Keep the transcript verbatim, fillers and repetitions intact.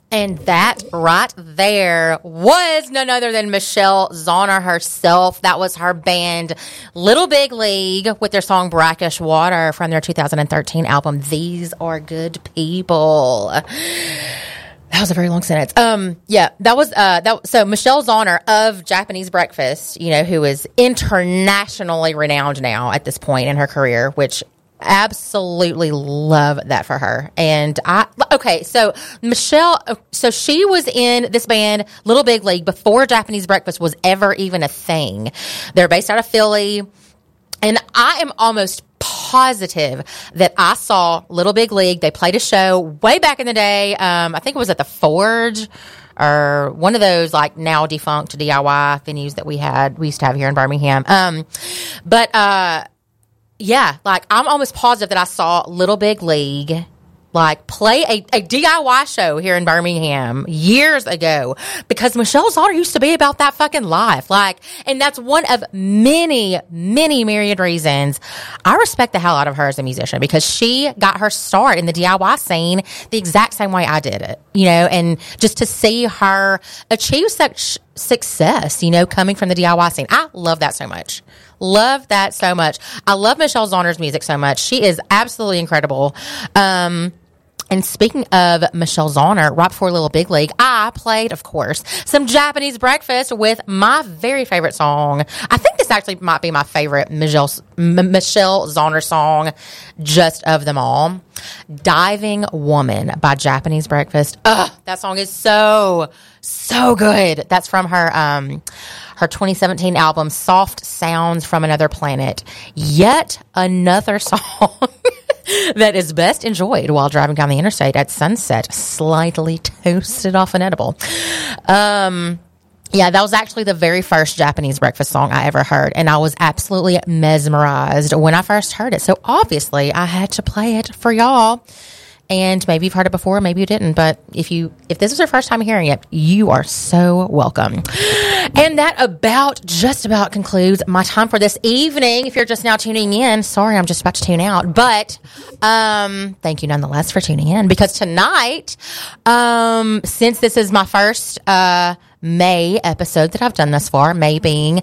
And that right there was none other than Michelle Zauner herself. That was her band, Little Big League, with their song Brackish Water from their two thousand thirteen album, These Are Good People. That was a very long sentence. Um, yeah, that was, uh, that, so Michelle Zauner of Japanese Breakfast, you know, who is internationally renowned now at this point in her career, which absolutely love that for her. And I, okay, so Michelle, so she was in this band, Little Big League, before Japanese Breakfast was ever even a thing. They're based out of Philly. And I am almost positive that I saw Little Big League. They played a show way back in the day. Um, I think it was at the Forge or one of those like now defunct D I Y venues that we had, we used to have here in Birmingham. Um, but, uh, yeah, like I'm almost positive that I saw Little Big League like play a, a D I Y show here in Birmingham years ago, because Michelle Zauner used to be about that fucking life. Like, and that's one of many, many myriad reasons I respect the hell out of her as a musician, because she got her start in the D I Y scene the exact same way I did it, you know, and just to see her achieve such success, you know, coming from the D I Y scene. I love that so much. Love that so much. I love Michelle Zauner's music so much. She is absolutely incredible. Um, and speaking of Michelle Zauner, right before Little Big League, I played, of course, some Japanese Breakfast with my very favorite song. I think this actually might be my favorite Michelle, M- Michelle Zauner song, just of them all. Diving Woman by Japanese Breakfast. Ugh, that song is so, so good. That's from her, um, her twenty seventeen album, Soft Sounds from Another Planet. Yet another song that is best enjoyed while driving down the interstate at sunset, slightly toasted off an edible. Um, yeah, that was actually the very first Japanese Breakfast song I ever heard, and I was absolutely mesmerized when I first heard it. So obviously, I had to play it for y'all. And maybe you've heard it before, maybe you didn't. But if you, if this is your first time hearing it, you are so welcome. And that about, just about concludes my time for this evening. If you're just now tuning in, sorry, I'm just about to tune out. But um, thank you nonetheless for tuning in. Because tonight, um, since this is my first uh, May episode that I've done thus far, May being